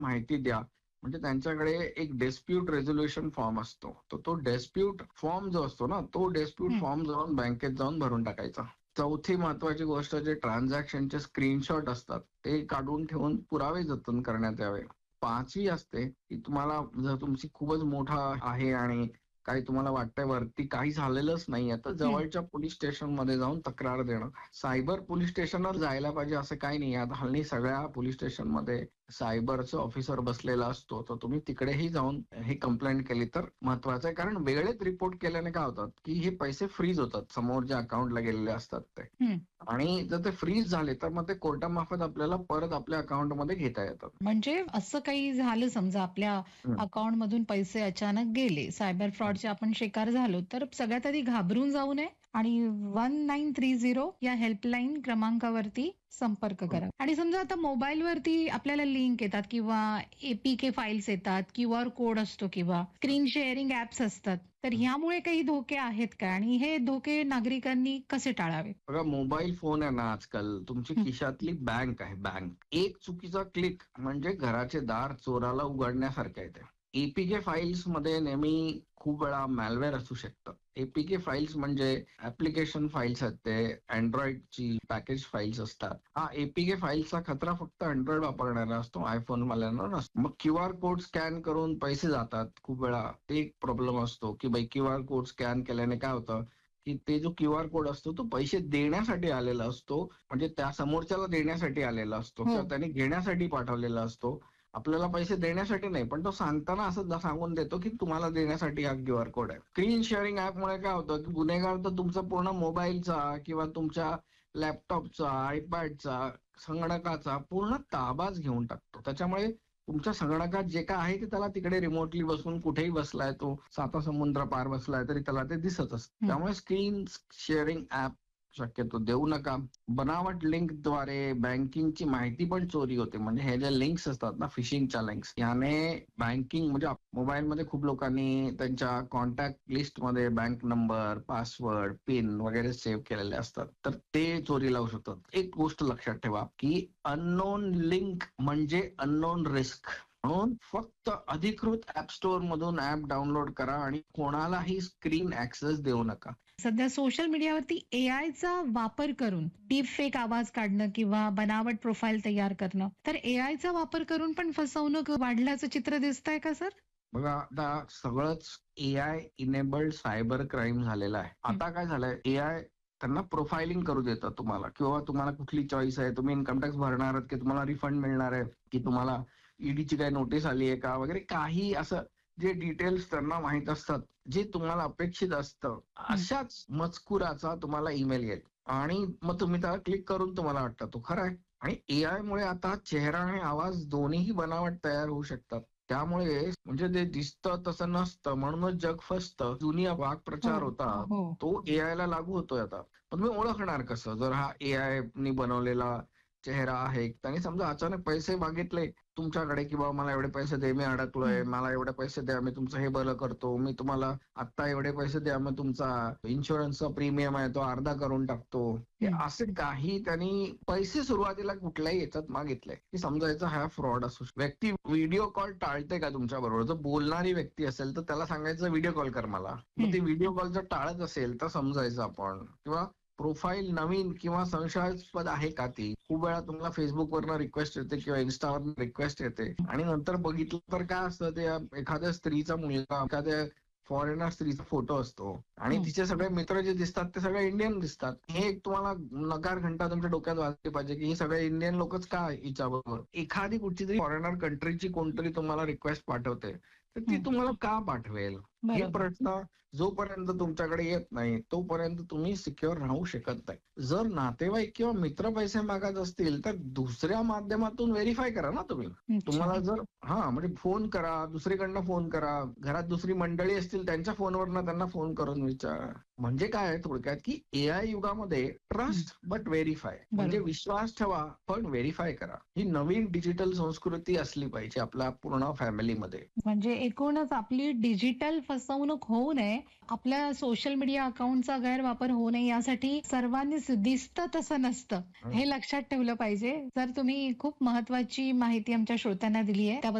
माहिती द्या. म्हणजे त्यांच्याकडे एक डिस्प्यूट रेझोल्युशन फॉर्म असतो. तर तो डिस्प्यूट फॉर्म जो असतो ना, तो डिस्प्यूट हं. फॉर्म जाऊन बँकेत जाऊन भरून टाकायचा. चौथी महत्वाची गोष्ट, जे ट्रान्झॅक्शनचे स्क्रीनशॉट असतात ते काढून ठेवून पुरावे जतन करण्यात यावे. 5वी असते की तुम्हाला जर तुमची खूपच मोठा आहे आणि काही तुम्हाला वाटतंय वरती काही झालेलंच नाहीये, तर हं. जवळच्या पोलीस स्टेशनमध्ये जाऊन तक्रार देणं. सायबर पोलीस स्टेशनवर जायला पाहिजे असं काही नाही. आता हल्ली सगळ्या पोलीस स्टेशनमध्ये सायबरचा ऑफिसर बसलेला असतो, तर तुम्ही तिकडेही जाऊन ही कंप्लेंट केली तर महत्वाचं आहे. कारण वेळेत रिपोर्ट केल्याने काय होतात की हे पैसे फ्रीज होतात, समोर ज्या अकाउंटला गेलेले असतात ते. हं. आणि जर ते फ्रीज झाले तर मग ते कोर्टामार्फत आपल्याला परत आपल्या अकाउंटमध्ये घेता येतात. म्हणजे असं काही झालं समजा आपल्या हं. अकाउंटमधून पैसे अचानक गेले, सायबर फ्रॉडचे आपण शिकार झालो, तर सगळ्यात आधी घाबरून जाऊ नये आणि 1930 या हेल्पलाईन क्रमांकावरती संपर्क करा. आणि समजा आता मोबाईलवरती आपल्याला लिंक येतात किंवा एपीके फाईल्स येतात, क्यूआर कोड असतो किंवा स्क्रीन शेअरिंग ऍप्स असतात. तर ह्यामुळे काही धोके आहेत का? आणि हे धोके नागरिकांनी कसे टाळावे? बघा, मोबाईल फोन आहे ना आजकाल तुमची हं. खिशातली बँक आहे, बँक. एक चुकीचा क्लिक म्हणजे घराचे दार चोराला उघडण्यासारखे आहे ते. एपीके फाईल्स मध्ये नेहमी खूप वेळा मॅलवेअर असू शकतं. एपीके फाईल्स म्हणजे ऍप्लिकेशन फाईल्स आहेत, ते अँड्रॉइडची पॅकेज फाईल्स असतात. हा एपीके फाईल्सचा खतरा फक्त अँड्रॉइड वापरणारा असतो, आयफोन वाल्यांना नसतो. मग क्यूआर कोड स्कॅन करून पैसे जातात खूप वेळा, ते एक प्रॉब्लेम असतो की बाई क्यूआर कोड स्कॅन केल्याने काय होतं की ते जो क्यूआर कोड असतो तो पैसे देण्यासाठी आलेला असतो, म्हणजे त्या समोरच्याला देण्यासाठी आलेला असतो हो. किंवा त्याने घेण्यासाठी पाठवलेला असतो. आपल्याला पैसे देण्यासाठी नाही, पण तो सांगताना असं सांगून देतो की तुम्हाला देण्यासाठी हा क्यूआर कोड आहे. स्क्रीन शेअरिंग ऍपमुळे काय होतं की गुन्हेगार तर तुमचा पूर्ण मोबाईलचा किंवा तुमच्या लॅपटॉपचा, आयपॅडचा, संगणकाचा पूर्ण ताबाच घेऊन टाकतो. त्याच्यामुळे तुमच्या संगणकात जे काय आहे ते त्याला तिकडे रिमोटली बसून कुठेही बसलाय तो, साता समुद्र पार बसलाय तरी त्याला ते दिसत असतं. हं. त्यामुळे स्क्रीन शेअरिंग ऍप शक्यतो देऊ नका. बनावट लिंकद्वारे बँकिंगची माहिती पण चोरी होते. म्हणजे हे जे लिंक्स असतात ना, फिशिंगच्या लिंक्स, याने बँकिंग म्हणजे मोबाईलमध्ये खूप लोकांनी त्यांच्या कॉन्टॅक्ट लिस्टमध्ये बँक नंबर, पासवर्ड, पिन वगैरे सेव्ह केलेले असतात, तर ते चोरी लावू शकतात. एक गोष्ट लक्षात ठेवा की अननोन लिंक म्हणजे अननोन रिस्क. म्हणून फक्त अधिकृत ऍप स्टोअर मधून ऍप डाउनलोड करा आणि कोणालाही स्क्रीन ऍक्सेस देऊ नका. सध्या सोशल मीडियावरती एआयचा वापर करून डीप फेक आवाज काढणं किंवा बनावट प्रोफाईल तयार करणं, तर एआयचा वापर करून पण फसवणूक वाढल्याचं चित्र दिसतंय का सर? बघा, आता सगळंच एआय इनेबल्ड सायबर क्राईम झालेलं आहे. हं. आता काय झालंय, एआय त्यांना प्रोफाइलिंग करू देतात तुम्हाला, किंवा तुम्हाला कुठली चॉईस आहे, तुम्ही इन्कम टॅक्स भरणार आहात की तुम्हाला रिफंड मिळणार आहे, की तुम्हाला ईडीची काही नोटीस आली आहे का वगैरे, काही असं जे डिटेल्स त्यांना माहित असतात, जे तुम्हाला अपेक्षित असतं, हं. अशाच मजकुराचा तुम्हाला ईमेल येईल आणि मग तुम्ही त्याला क्लिक करून तुम्हाला वाटतं तो खरा आहे. आणि एआय मुळे आता चेहरा आणि आवाज दोन्हीही बनावट तयार होऊ शकतात. त्यामुळे म्हणजे ते दिसतं तसं नसतं, म्हणूनच जग फसतं. जुनी हो, वाक्प्रचार होता, हो. तो एआय ला लागू होतोय आता. पण तुम्ही ओळखणार कसं, जर हा एआय नी बनवलेला चेहरा आहे? त्याने समजा अचानक पैसे मागितले तुमच्याकडे, की बाबा मला एवढे पैसे दे, मी अडकलोय, हं. मला एवढे पैसे द्या, मी तुमचं हे बरं करतो, मी तुम्हाला आत्ता एवढे पैसे द्या, मग तुमचा इन्शुरन्सचा प्रीमियम आहे तो अर्धा करून टाकतो. हे हं. असे काही त्यांनी पैसे सुरुवातीला कुठल्याही याच्यात मागितले की समजायचा हा फ्रॉड असू शकतो. व्यक्ती व्हिडिओ कॉल टाळते का तुमच्या बरोबर? जर बोलणारी व्यक्ती असेल तर त्याला सांगायचं व्हिडिओ कॉल कर मला. मग हं. ते व्हिडिओ कॉल जर टाळत असेल तर समजायचं आपण. किंवा प्रोफाईल नवीन किंवा संशयास्पद आहे का ती? खूप वेळा तुम्हाला फेसबुकवरनं रिक्वेस्ट येते किंवा इन्स्टावरनं रिक्वेस्ट येते आणि नंतर बघितलं तर काय असतं, ते एखाद्या स्त्रीचा मुलगा, एखाद्या फॉरेनर स्त्रीचा फोटो असतो आणि हं. तिचे सगळे मित्र जे दिसतात ते सगळे इंडियन दिसतात. हे एक तुम्हाला नकार घंटा तुमच्या डोक्यात वाजली पाहिजे की हे सगळे इंडियन लोकच का हिच्याबरोबर. एखादी कुठची तरी फॉरेनर कंट्रीची कोणतरी तुम्हाला रिक्वेस्ट पाठवते, तर ती हं. तुम्हाला का पाठवेल? हे बरोबर. प्रश्न जोपर्यंत तुमच्याकडे येत नाही तोपर्यंत तुम्ही सिक्युअर राहू शकत नाही. जर नातेवाईक किंवा मित्र पैसे मागत असतील तर दुसऱ्या माध्यमातून व्हेरीफाय करा ना तुम्ही. अच्छा. तुम्हाला जर म्हणजे फोन करा, दुसरीकडनं फोन करा, घरात दुसरी मंडळी असतील त्यांच्या फोनवरनं त्यांना फोन करून विचारा. म्हणजे काय आहे थोडक्यात की एआय युगामध्ये ट्रस्ट बट व्हेरीफाय, म्हणजे बरोबर. विश्वास ठेवा पण व्हेरीफाय करा. ही नवीन डिजिटल संस्कृती असली पाहिजे आपल्या पूर्ण फॅमिलीमध्ये. म्हणजे एकूणच आपली डिजिटल फसवणूक होऊ नये, आपल्या सोशल मीडिया अकाउंटचा गैरवापर होऊ नये यासाठी सर्वांनीच दिसतं तसं नसतं हे लक्षात ठेवलं पाहिजे. तर तुम्ही खूप महत्वाची माहिती आमच्या श्रोत्यांना दिली आहे त्याबद्दल